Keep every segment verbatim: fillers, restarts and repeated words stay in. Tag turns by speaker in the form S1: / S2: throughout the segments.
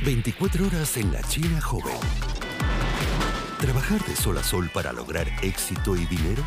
S1: veinticuatro horas en la China joven. ¿Trabajar de sol a sol para lograr éxito y dinero?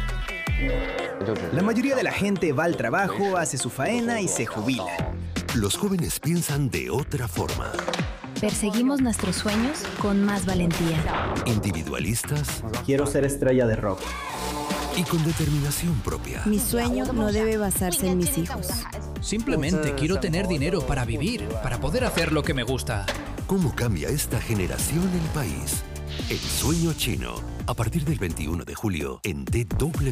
S2: La mayoría de la gente va al trabajo, hace su faena y se jubila.
S1: Los jóvenes piensan de otra forma.
S3: Perseguimos nuestros sueños con más valentía.
S1: Individualistas.
S2: Quiero ser estrella de rock.
S1: Y con determinación propia.
S4: Mi sueño no debe basarse en mis hijos.
S5: Simplemente quiero tener dinero para vivir, para poder hacer lo que me gusta.
S1: ¿Cómo cambia esta generación el país? El sueño chino, a partir del veintiuno de julio en D W.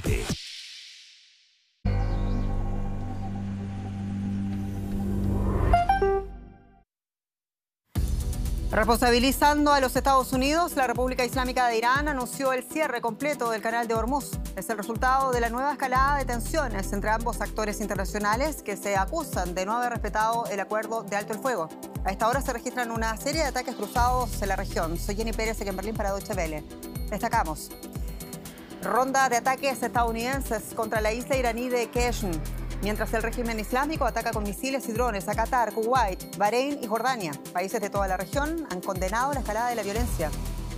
S6: Responsabilizando a los Estados Unidos, la República Islámica de Irán anunció el cierre completo del canal de Hormuz. Es el resultado de la nueva escalada de tensiones entre ambos actores internacionales que se acusan de no haber respetado el acuerdo de alto el fuego. A esta hora se registran una serie de ataques cruzados en la región. Soy Jenny Pérez, aquí en Berlín para Deutsche Welle. Destacamos. Ronda de ataques estadounidenses contra la isla iraní de Qeshm, mientras el régimen islámico ataca con misiles y drones a Qatar, Kuwait, Bahrein y Jordania. Países de toda la región han condenado la escalada de la violencia.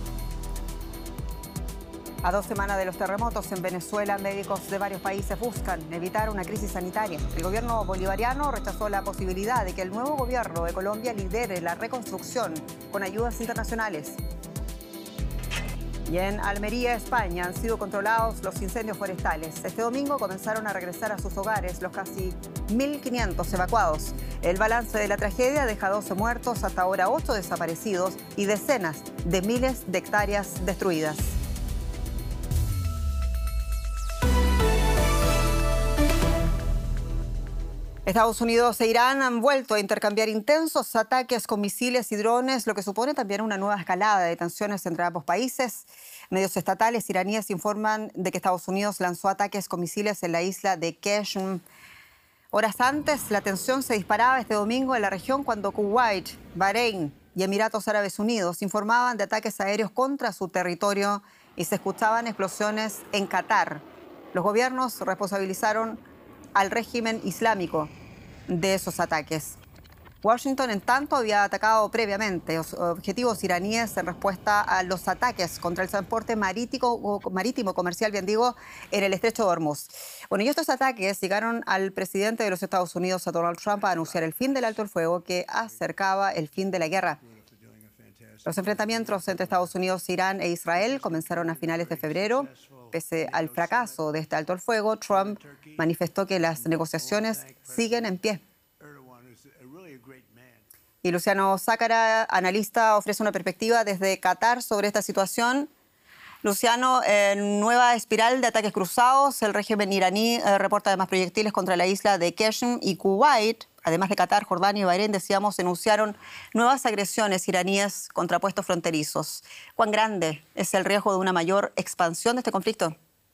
S6: A dos semanas de los terremotos en Venezuela, médicos de varios países buscan evitar una crisis sanitaria. El gobierno bolivariano rechazó la posibilidad de que el nuevo gobierno de Colombia lidere la reconstrucción con ayudas internacionales. Y en Almería, España, han sido controlados los incendios forestales. Este domingo comenzaron a regresar a sus hogares los casi mil quinientos evacuados. El balance de la tragedia deja doce muertos, hasta ahora ocho desaparecidos y decenas de miles de hectáreas destruidas. Estados Unidos e Irán han vuelto a intercambiar intensos ataques con misiles y drones, lo que supone también una nueva escalada de tensiones entre ambos países. Medios estatales iraníes informan de que Estados Unidos lanzó ataques con misiles en la isla de Qeshm. Horas antes, la tensión se disparaba este domingo en la región cuando Kuwait, Bahrein y Emiratos Árabes Unidos informaban de ataques aéreos contra su territorio y se escuchaban explosiones en Qatar. Los gobiernos responsabilizaron al régimen islámico de esos ataques. Washington, en tanto, había atacado previamente los objetivos iraníes en respuesta a los ataques contra el transporte marítimo, marítimo comercial, bien digo, en el estrecho de Hormuz. Bueno, y estos ataques llegaron al presidente de los Estados Unidos, a Donald Trump, a anunciar el fin del alto el fuego que acercaba el fin de la guerra. Los enfrentamientos entre Estados Unidos, Irán e Israel comenzaron a finales de febrero. Pese al fracaso de este alto el fuego, Trump manifestó que las negociaciones siguen en pie. Y Luciano Zácara, analista, ofrece una perspectiva desde Qatar sobre esta situación. Luciano, en nueva espiral de ataques cruzados, el régimen iraní eh, reporta además proyectiles contra la isla de Qeshm y Kuwait. Además de Qatar, Jordania y Bahrein, decíamos, denunciaron nuevas agresiones iraníes contra puestos fronterizos. ¿Cuán grande es el riesgo de una mayor expansión de este conflicto?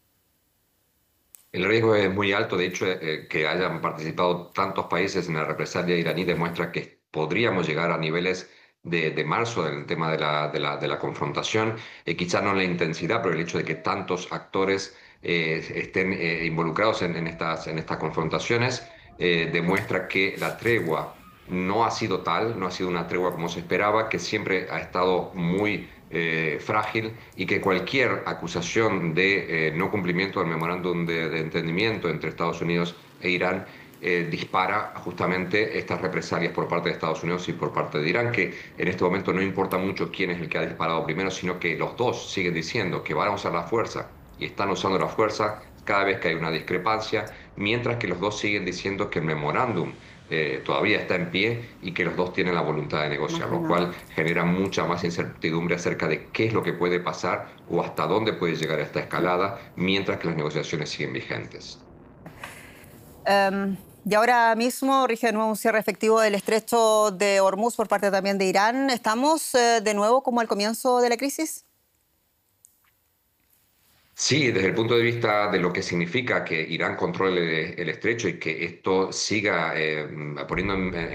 S7: El riesgo es muy alto. De hecho, eh, que hayan participado tantos países en la represalia iraní demuestra que podríamos llegar a niveles de, de marzo en el tema de la, de la, de la confrontación. Eh, quizá no en la intensidad, pero el hecho de que tantos actores eh, estén eh, involucrados en, en, estas, en estas confrontaciones Eh, demuestra que la tregua no ha sido tal, no ha sido una tregua como se esperaba, que siempre ha estado muy eh, frágil y que cualquier acusación de eh, no cumplimiento del memorándum de, de entendimiento entre Estados Unidos e Irán eh, dispara justamente estas represalias por parte de Estados Unidos y por parte de Irán, que en este momento no importa mucho quién es el que ha disparado primero, sino que los dos siguen diciendo que van a usar la fuerza y están usando la fuerza cada vez que hay una discrepancia, mientras que los dos siguen diciendo que el memorándum eh, todavía está en pie y que los dos tienen la voluntad de negociar, lo cual genera mucha más incertidumbre acerca de qué es lo que puede pasar o hasta dónde puede llegar esta escalada, mientras que las negociaciones siguen vigentes.
S6: Um, y ahora mismo rige de nuevo un cierre efectivo del estrecho de Hormuz por parte también de Irán. ¿Estamos eh, de nuevo como al comienzo de la crisis?
S7: Sí, desde el punto de vista de lo que significa que Irán controle el estrecho y que esto siga eh, poniendo en,